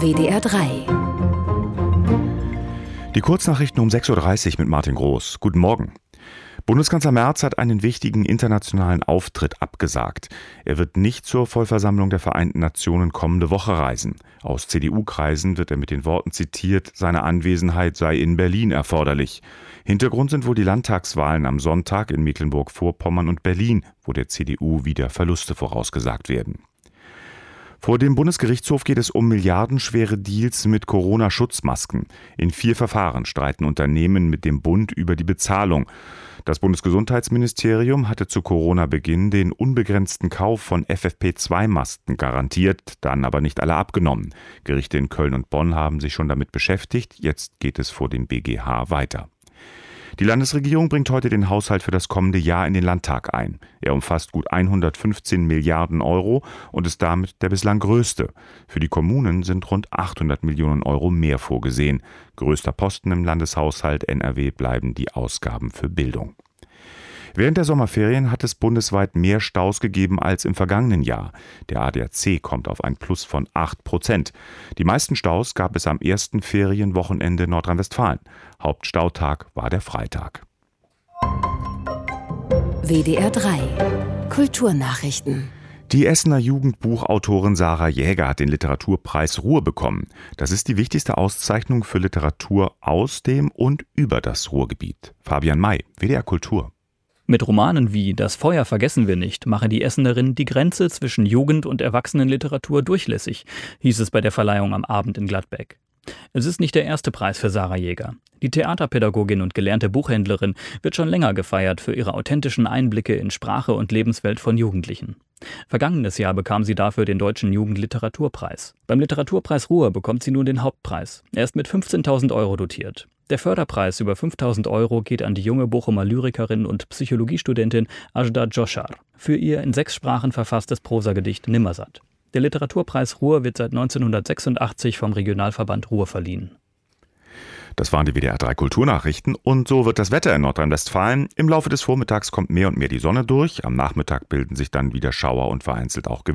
WDR 3. Die Kurznachrichten um 6.30 Uhr mit Martin Groß. Guten Morgen. Bundeskanzler Merz hat einen wichtigen internationalen Auftritt abgesagt. Er wird nicht zur Vollversammlung der Vereinten Nationen kommende Woche reisen. Aus CDU-Kreisen wird er mit den Worten zitiert, seine Anwesenheit sei in Berlin erforderlich. Hintergrund sind wohl die Landtagswahlen am Sonntag in Mecklenburg-Vorpommern und Berlin, wo der CDU wieder Verluste vorausgesagt werden. Vor dem Bundesgerichtshof geht es um milliardenschwere Deals mit Corona-Schutzmasken. In 4 Verfahren streiten Unternehmen mit dem Bund über die Bezahlung. Das Bundesgesundheitsministerium hatte zu Corona-Beginn den unbegrenzten Kauf von FFP2-Masken garantiert, dann aber nicht alle abgenommen. Gerichte in Köln und Bonn haben sich schon damit beschäftigt. Jetzt geht es vor dem BGH weiter. Die Landesregierung bringt heute den Haushalt für das kommende Jahr in den Landtag ein. Er umfasst gut 115 Milliarden Euro und ist damit der bislang größte. Für die Kommunen sind rund 800 Millionen Euro mehr vorgesehen. Größter Posten im Landeshaushalt NRW bleiben die Ausgaben für Bildung. Während der Sommerferien hat es bundesweit mehr Staus gegeben als im vergangenen Jahr. Der ADAC kommt auf ein Plus von 8%. Die meisten Staus gab es am ersten Ferienwochenende Nordrhein-Westfalen. Hauptstautag war der Freitag. WDR 3 Kulturnachrichten. Die Essener Jugendbuchautorin Sarah Jäger hat den Literaturpreis Ruhr bekommen. Das ist die wichtigste Auszeichnung für Literatur aus dem und über das Ruhrgebiet. Fabian May, WDR Kultur. Mit Romanen wie Das Feuer vergessen wir nicht mache die Essenerin die Grenze zwischen Jugend- und Erwachsenenliteratur durchlässig, hieß es bei der Verleihung am Abend in Gladbeck. Es ist nicht der erste Preis für Sarah Jäger. Die Theaterpädagogin und gelernte Buchhändlerin wird schon länger gefeiert für ihre authentischen Einblicke in Sprache und Lebenswelt von Jugendlichen. Vergangenes Jahr bekam sie dafür den Deutschen Jugendliteraturpreis. Beim Literaturpreis Ruhr bekommt sie nun den Hauptpreis. Er ist mit 15.000 Euro dotiert. Der Förderpreis über 5.000 Euro geht an die junge Bochumer Lyrikerin und Psychologiestudentin Ajda Joshar für ihr in 6 Sprachen verfasstes Prosagedicht Nimmersatt. Der Literaturpreis Ruhr wird seit 1986 vom Regionalverband Ruhr verliehen. Das waren die WDR 3 Kulturnachrichten und so wird das Wetter in Nordrhein-Westfalen. Im Laufe des Vormittags kommt mehr und mehr die Sonne durch. Am Nachmittag bilden sich dann wieder Schauer und vereinzelt auch Gewitter.